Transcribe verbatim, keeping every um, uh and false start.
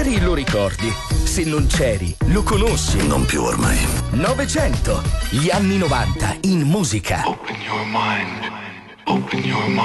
c'eri, lo ricordi. Se non c'eri, lo conosci. Non più ormai. Novecento, gli anni novanta in musica. Open your mind. Open your mind.